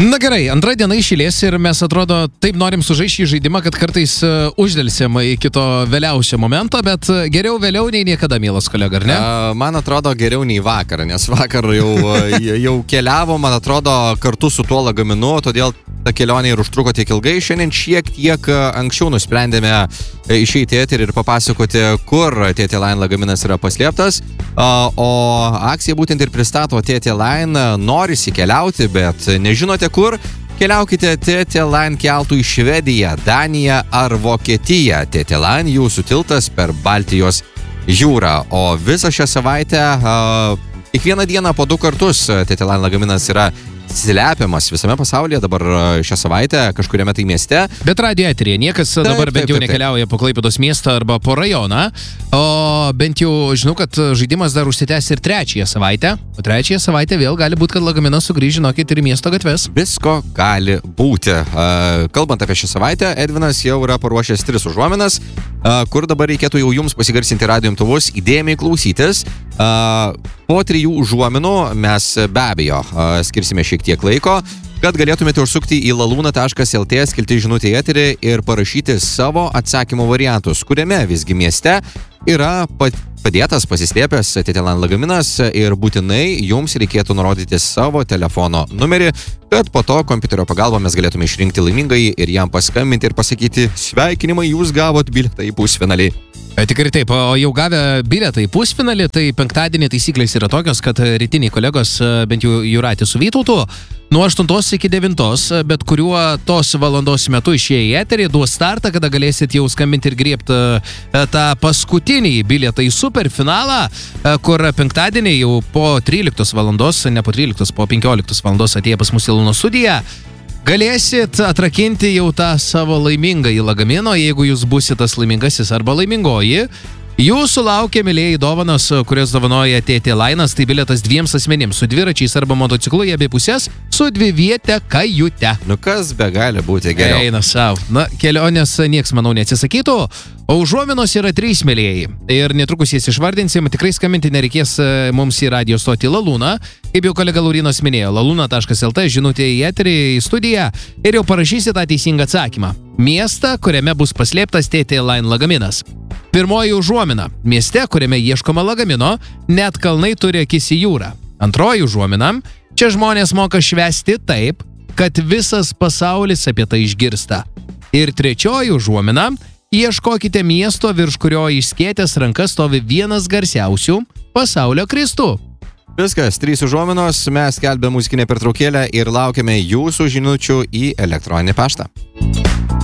Na gerai, antra diena išėlės ir mes atrodo taip norim sužaisti šį žaidimą, kad kartais uždėlsim iki to vėliausio momento, bet geriau vėliau nei niekada, mielas kolega, ar ne? Man atrodo geriau nei vakar, nes vakar jau keliavo, man atrodo, kartu su tuo lagaminu, todėl ta kelionė ir užtruko tiek ilgai. Šiandien šiek tiek anksčiau nusprendėme išeiti į eterį ir papasakoti, kur TT Line lagaminas yra paslėptas. O akcija būtent ir pristato TT Line, norisi keliauti, bet nežinote kur. Keliaukite TT Line keltų į Švediją, Daniją ar Vokietiją. TT Line jūsų tiltas per Baltijos jūrą. O visą šią savaitę, kiekvieną dieną po 2 kartus TT Line lagaminas yra slepiamas visame pasaulyje, dabar šią savaitę kažkuriame tai mieste. Bet radio eterėje niekas dabar bent jau nekeliauja po Klaipėdos miestą arba po rajoną, o bent jau žinau, kad žaidimas dar užsitęs ir 3 savaitę. O 3 savaitę vėl gali būti, kad lagaminas sugrįž, žinokit, ir į miesto gatves. Visko gali būti. Kalbant apie šią savaitę, Edvinas jau yra paruošęs 3 užuominas, kur dabar reikėtų jau jums pasigarsinti radijo imtuvus, įdėmiai klausytis. Po 3 užuominų mes be abejo skirsime šiek tiek laiko, kad galėtumėte užsukti į laluna.lt, skilti žinutę į eterį ir parašyti savo atsakymo variantus, kuriame visgi mieste yra padėtas, pasislėpęs TT Line lagaminas ir būtinai jums reikėtų nurodyti savo telefono numerį, kad po to kompiuterio pagalba mes galėtume išrinkti laimingąjį ir jam paskambinti ir pasakyti: sveikinimai, jūs gavot bilietą į pusfinalį. Tikrai taip, o jau gavę bilietą į pusfinalį, tai penktadienį taisyklės yra tokios, kad rytiniai kolegos, bent jau Jūratė su Vytautu, nuo 8 iki 9, bet kuriuo tos valandos metu išėję į eterį, duos startą, kada galėsit jau skambinti ir griebti tą paskutinį bilietą į superfinalą, kur penktadienį jau po 13 valandos, ne po 13, po 15 valandos atėję pas mus į Luno studiją, galėsit atrakinti jau tą savo laimingąjį lagaminą, jeigu jūs būsit tas laimingasis arba laimingoji. Jūsų laukia, mėlėjai, dovanos, kurias dovanoja TT Line'as, tai bilietas 2 asmenims, su dviračiais arba motociklu į abi pusės, su 2-viete kajute. Nu kas be gali būti geriau? Eina savo. Na, kelionės nieks, manau, neatsisakytų, o užuominos yra 3, mėlėjai. Ir netrukus jas išvardinsim, tikrai skambinti nereikės mums į radio stotį Laluna. Kaip jau kolega Laurinas minėjo, laluna.lt, žinutė į eterį, į studiją ir jau parašysit tą teisingą atsakymą. Miestą, kuriame bus paslėptas TT Line lagaminas. Pirmoji užuomina. Mieste, kuriame ieškoma lagamino, net kalnai turi akis į jūrą. Antroji užuomina. Čia žmonės moka švęsti taip, kad visas pasaulis apie tai išgirsta. Ir trečioji užuomina. Ieškokite miesto, virš kurio išskėtęs rankas stovi vienas garsiausių pasaulio kristų. Viskas, 3 užuominos, mes skelbėme muzikinę pertraukėlę ir laukiame jūsų žinučių į elektroninį paštą.